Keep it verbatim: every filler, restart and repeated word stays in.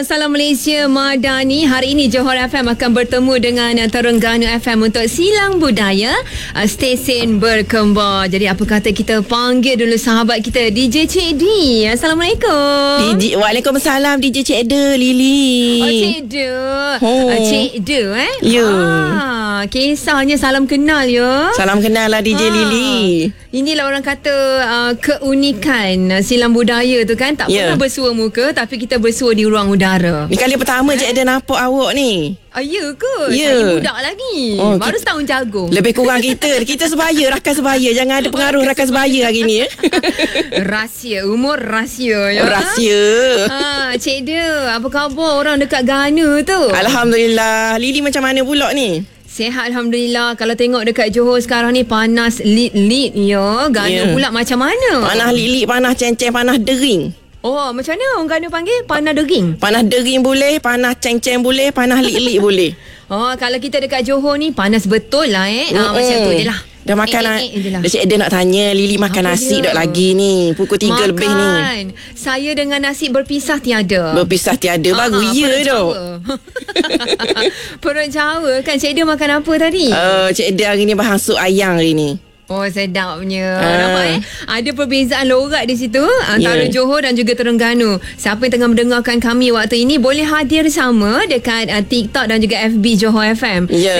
Salam Malaysia Madani. Hari ini Johor F M akan bertemu dengan Terengganu F M untuk Silang Budaya, stesen berkembar. Jadi apa kata kita panggil dulu sahabat kita D J Cik D. Assalamualaikum. D J Waalaikumsalam D J Cik Eda Lily. Oh Cik Eda. Oh. Cik Eda eh. Ya. Ah, kisahnya salam kenal ya. Salam kenal lah D J Ah. Lily. Inilah orang kata uh, keunikan silang budaya tu kan. Tak Ya. pernah bersua muka, tapi kita bersua di ruang udara. Ni kali pertama Cik Eda nampak awak ni. Ah, ya ke? Ya. Saya budak lagi. Oh, Baru kita- setahun jagung. Lebih kurang kita Kita sebaya, rakan sebaya. Jangan ada pengaruh rakan sebaya hari ni ya. Rahsia. Umur rahsia ya. Rahsia. Ha, Cik Eda, apa khabar orang dekat Ghana tu? Alhamdulillah. Lily macam mana pula ni? Sihat Alhamdulillah. Kalau tengok dekat Johor sekarang ni panas lit-lit ya. Ghana Ya. pula macam mana? Panas lilik, panas cenceng, panas dering. Oh, macam mana orang Ghana panggil? Panas deging. Panas dering boleh, panas cenceng boleh, panas lik-lik boleh. Oh, kalau kita dekat Johor ni panas betul lah eh. Ah, macam tu je lah. Dah makan eh, eh, eh, je lah. Dah Cik Eda nak tanya Lily makan Apa nasi dia? dok lagi ni. Pukul tiga lebih ni. Makan. Saya dengan nasi berpisah tiada. Berpisah tiada. Baru Ah, ya perut dok. Jawa. Perut Jawa kan. Cik Eda makan apa tadi? Uh, Cik Eda hari ni bahan sup ayam hari ni. Oh, sedapnya. Ah. Nampak eh? Ada perbezaan logat di situ antara Yeah. Johor dan juga Terengganu. Siapa yang tengah mendengarkan kami waktu ini boleh hadir sama dekat uh, TikTok dan juga F B Johor F M. Ya.